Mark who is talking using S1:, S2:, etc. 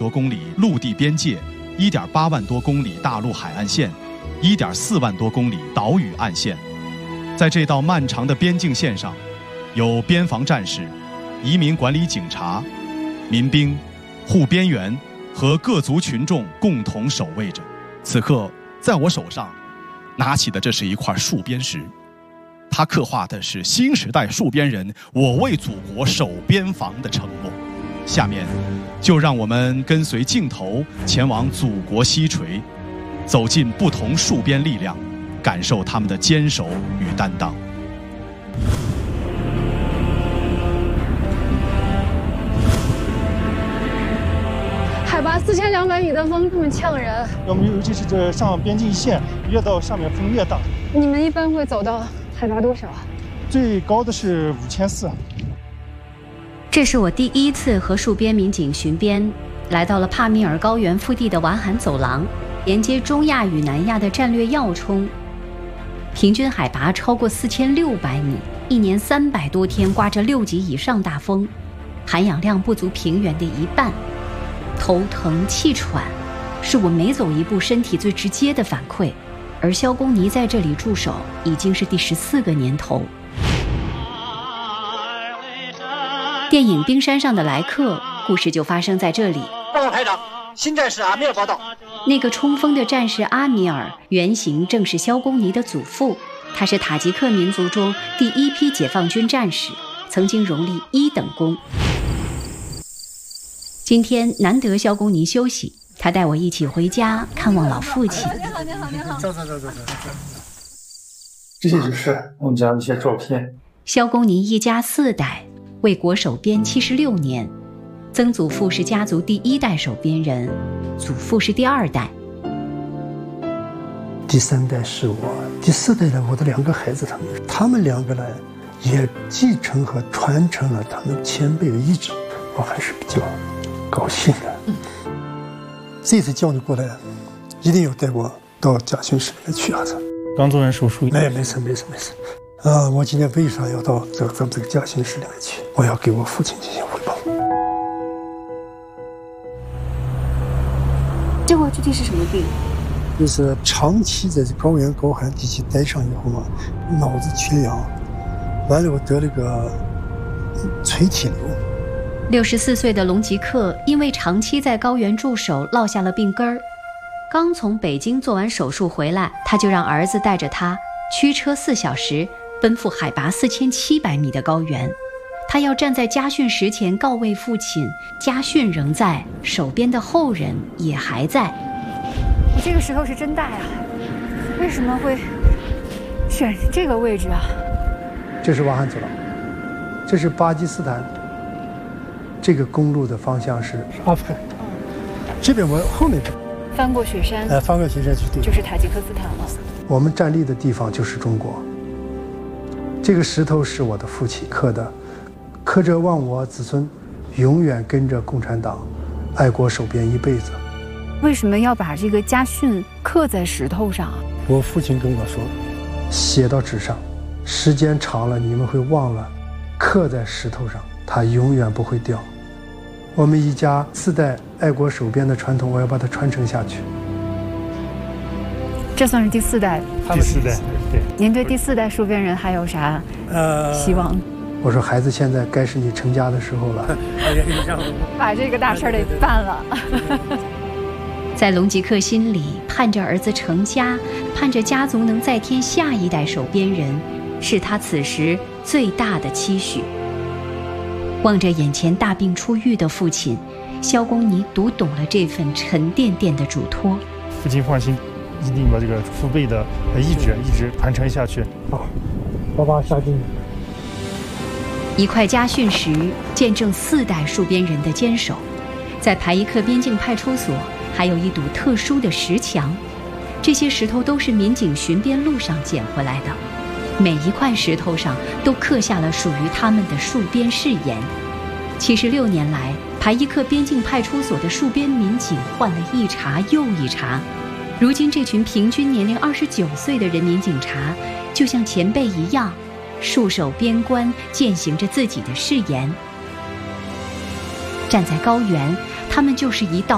S1: 多公里陆地边界，1.8万多公里大陆海岸线，1.4万多公里岛屿岸线。在这道漫长的边境线上，有边防战士、移民管理警察、民兵、护边员和各族群众共同守卫着。此刻，在我手上拿起的这是一块戍边石，它刻画的是新时代戍边人我为祖国守边防的承诺。下面，就让我们跟随镜头前往祖国西陲，走进不同戍边力量，感受他们的坚守与担当。
S2: 海拔4200米的风这么呛人，
S3: 我们尤其是这上边境线，越到上面风越大。
S2: 你们一般会走到海拔多少啊？
S3: 最高的是5400。
S4: 这是我第一次和戍边民警巡边，来到了帕米尔高原腹地的瓦罕走廊，连接中亚与南亚的战略要冲。平均海拔超过4600米，一年300多天刮着6级以上大风，含氧量不足平原的一半。头疼气喘是我每走一步身体最直接的反馈，而肖公尼在这里驻守已经是第14个年头。电影《冰山上的来客》故事就发生在这里。
S5: 报告排长，新战士阿米尔报道。
S4: 那个冲锋的战士阿米尔，原型正是肖公尼的祖父，他是塔吉克民族中第一批解放军战士，曾经荣立1等功。今天难得肖公尼休息，他带我一起回家看望老父亲。
S3: 您好。走。这些就是我们家的一些照片。
S4: 肖公尼一家4代为国守边76年，曾祖父是家族第1代守边人，祖父是第2代。
S6: 第3代是我，第4代呢，我的2个孩子他们2个呢，也继承和传承了他们前辈的遗志，我还是比较高兴的。这次叫你过来，一定要带我到家训室里面去子。
S3: 刚做完手术。
S6: 没事。我今天为啥要到这个家训室里面去？我要给我父亲进行汇报。
S2: 这会具体是什么病？
S6: 就是长期在高原高寒地区待上以后嘛，脑子缺氧，完了我得了个垂体瘤。
S4: 64岁的隆吉克因为长期在高原驻守，落下了病根儿。刚从北京做完手术回来，他就让儿子带着他驱车4小时奔赴海拔4700米的高原。他要站在家训石前告慰父亲，家训仍在，守边的后人也还在。
S2: 你这个石头是真大呀，为什么会选这个位置啊？
S6: 这是瓦罕走廊，这是巴基斯坦。 这个公路的方向是阿富汗，这边我后面
S2: 翻过雪山，
S6: 翻过雪山去对，
S2: 就是塔吉克斯坦了。
S6: 我们站立的地方就是中国。这个石头是我的父亲刻的，刻着望我子孙永远跟着共产党，爱国守边一辈子。
S2: 为什么要把这个家训刻在石头上？
S6: 我父亲跟我说，写到纸上，时间长了你们会忘了，刻在石头上。 它永远不会掉。我们一家4代爱国守边的传统，我要把它传承下去。
S2: 这算是第4代。
S6: 第4代，对。
S2: 您对第4代戍边人还有啥希望？
S6: 我说孩子，现在该是你成家的时候了，
S2: 把这个大事得办了。
S4: 在隆吉克心里，盼着儿子成家，盼着家族能再添下一代守边人，是他此时最大的期许。 望着眼前大病初愈的父亲，肖公尼读懂了这份沉甸甸的嘱托。
S3: 父亲放心，一定把这个父辈的意志一直传承下去。
S6: 好，爸爸下定。
S4: 一块家训石见证4代戍边人的坚守。在排伊克边境派出所，还有一堵特殊的石墙，这些石头都是民警巡边路上捡回来的。 每一块石头上都刻下了属于他们的戍边誓言。76年来，排伊克边境派出所的戍边民警换了一茬又一茬。如今，这群平均年龄29岁的人民警察，就像前辈一样，戍守边关，践行着自己的誓言。站在高原，他们就是一道